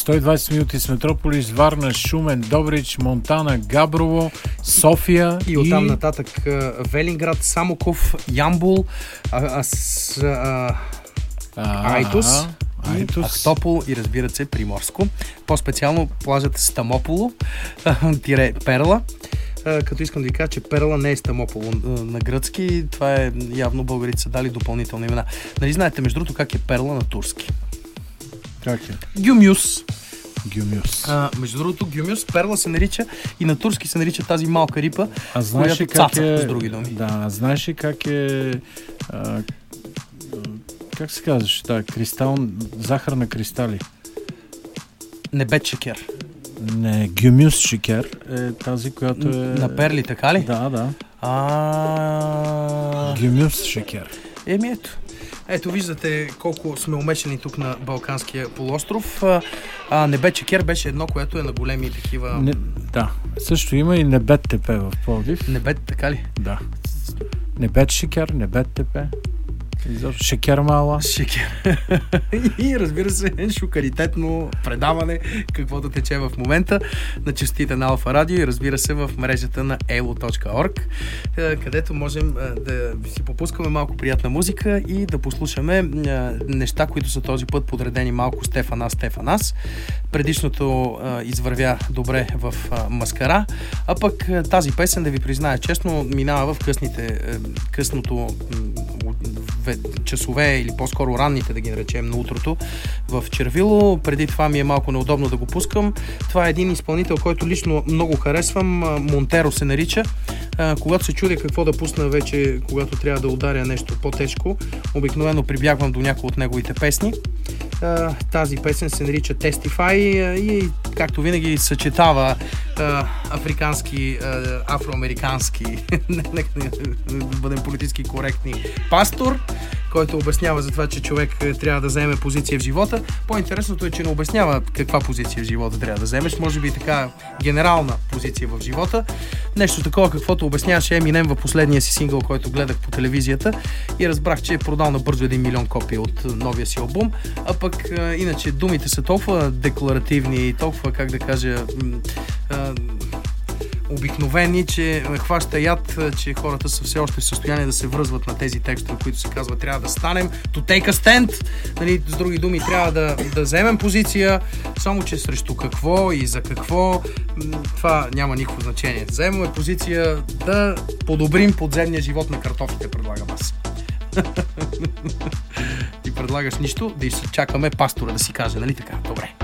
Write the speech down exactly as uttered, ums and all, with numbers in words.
сто и двадесет минути с Метрополис, Варна, Шумен, Добрич, Монтана, Габрово, София и оттам и... нататък Велинград, Самоков, Ямбол, а, а, с, а, а, Айтос, Айтос, Ахтопол и разбира се Приморско. По-специално плажът Стамополо, тире Перла. Като искам да ви кажа, че Перла не е Стамополо на гръцки, това е явно българите са дали допълнителни имена. Нали знаете, между другото, как е Перла на турски? Как е? Гюмюс. Гюмюс. А, между другото, Гюмюс, Перла се нарича и на турски се нарича тази малка рипа, а знаеш която как цаца, е, с други думи. Да, знаеш ли как е... А, как се казваш? Да, кристал, захар на кристали. Небет шекер. Не, гюмюс шекер е тази, която е... На перли, така ли? Да, да. А... Гюмюс шекер. Еми ето. Ето виждате колко сме умешани тук на Балканския полуостров. А Небет шекер беше едно, което е на големи такива... Не, да. Също има и Небет тепе в Пловдив. Небет, така ли? Да. Небет шекер, Небет тепе. Шекер мала. Шекер. И разбира се, шокалитетно предаване, каквото тече в момента на честите на Алфа Радио и разбира се в мрежата на elo точка org, където можем да си попускаме малко приятна музика и да послушаме неща, които са този път подредени малко Стефанас Стефанас. Предишното извървя добре в Маскара, а пък тази песен, да ви призная честно, минава в късните, късното часове или по-скоро ранните, да ги наречем, на утрото в Червило. Преди това ми е малко неудобно да го пускам. Това е един изпълнител, който лично много харесвам. Монтеро се нарича. Когато се чудя какво да пусна вече, когато трябва да ударя нещо по-тежко, обикновено прибягвам до някои от неговите песни. Тази песен се нарича Testify и както винаги съчетава африкански, афроамерикански, нека да бъдем политически коректни, пастор, който обяснява за това, че човек трябва да вземе позиция в живота. По-интересното е, че не обяснява каква позиция в живота трябва да вземеш. Може би така генерална позиция в живота. Нещо такова, каквото обясняваше Еминем в последния си сингъл, който гледах по телевизията и разбрах, че е продал набързо един милион копия от новия си албум. А пък иначе думите са толкова декларативни и толкова, как да кажа, обикновени, че хваща яд, че хората са все още в състояние да се връзват на тези текстове, които се казва трябва да станем, to take a stand, нали, с други думи трябва да, да вземем позиция, само че срещу какво и за какво, това няма никакво значение. Вземаме позиция да подобрим подземния живот на картофите, предлагам аз. Ти предлагаш нищо, да изчакаме пастора да си каже, нали така? Добре.